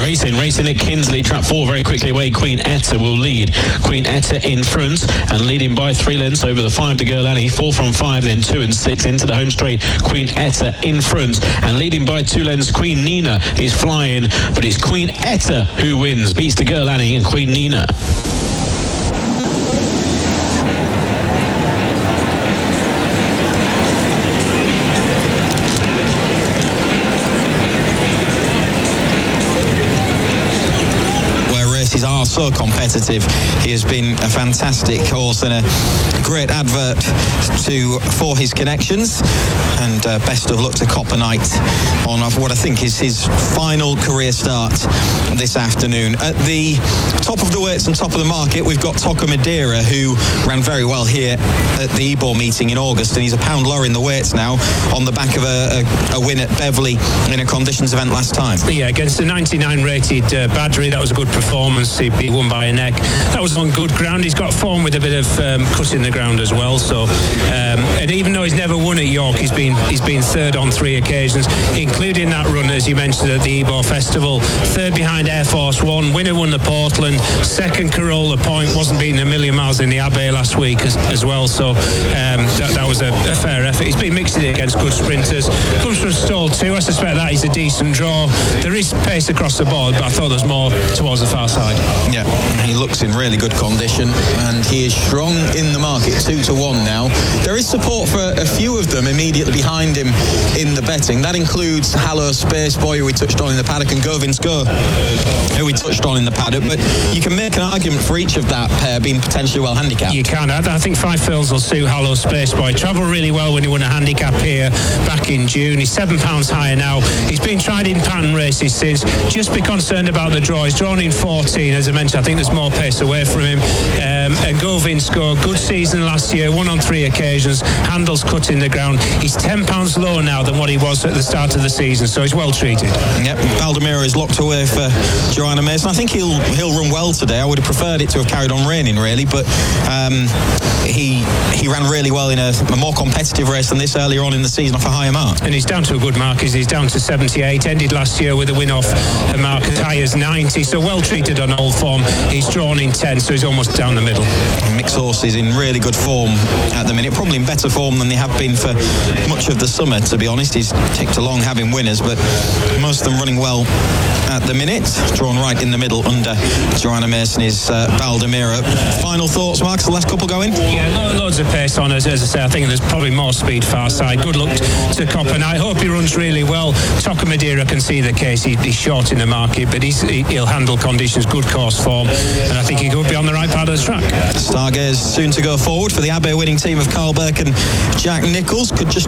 Racing at Kinsley, trap 4 very quickly away. Queen Etta will lead. Queen Etta in front and leading by 3 lengths over the 5 to Gurlani. 4 from 5, then 2 and 6 into the home straight. Queen Etta in front and leading by 2 lengths. Queen Nina is flying, but it's Queen Etta who wins. Beats the Gurlani and Queen Nina. Are so competitive. He has been a fantastic horse and a great advert for his connections, and best of luck to Copper Knight on what I think is his final career start this afternoon. At the top of the weights and top of the market, we've got Toca Madeira, who ran very well here at the Ebor meeting in August, and he's a pound lower in the weights now on the back of a win at Beverley in a conditions event last time. Yeah, against the 99 rated Badri, that was a good performance. He won by a neck. That was on good ground. He's got form with a bit of cut in the ground as well. So, and even though he's never won at York, he's been third on 3 occasions, including that run, as you mentioned, at the Ebor Festival. Third behind Air Force One. Winner won the Portland. Second Corolla Point. Wasn't beaten a million miles in the Abbey last week as well. So that was a fair effort. He's been mixing it against good sprinters. Comes from stall 2. I suspect that is a decent draw. There is pace across the board, but I thought there's more towards the far side. Yeah, he looks in really good condition and he is strong in the market, 2 to 1 now. There is support for a few of them immediately behind him in the betting. That includes Hallow Space Boy, who we touched on in the paddock, and Govinsko, who we touched on in the paddock. But you can make an argument for each of that pair being potentially well handicapped. You can. I think 5 fills will suit Hallow Space Boy. Travelled really well when he won a handicap here back in June. He's £7 higher now. He's been tried in pattern races since. Just be concerned about the draw. He's drawn in 14. As I mentioned, I think there's more pace away from him. And Govinsko, good season last year, won on 3 occasions, handles cut in the ground. He's £10 lower now than what he was at the start of the season, so he's well treated. Yep, Baldemiro is locked away for Joanna Mason. I think he'll run well today. I would have preferred it to have carried on raining, really, but he ran really well in a more competitive race than this earlier on in the season off a higher mark. And he's down to a good mark. He's down to 78. Ended last year with a win off a mark as high as 90, so well treated on old form. He's drawn in 10, so he's almost down the middle. Mixed horses in really good form at the minute, probably in better form than they have been for much of the summer, to be honest. He's ticked along having winners, but most of them running well at the minute. Drawn right in the middle under Joanna Mason is Baldemiro. Final thoughts, Mark? The last couple going? Yeah, loads of pace on us. As I say, I think there's probably more speed far side. Good luck to Copper, and I hope he runs really well. Toca Madeira can see the case. He's short in the market, but he'll handle conditions, good course form, and I think he could be on the right part of the track. Stargaze soon to go forward for the Abbey winning team of Carl Burke and Jack Nicholls. Could just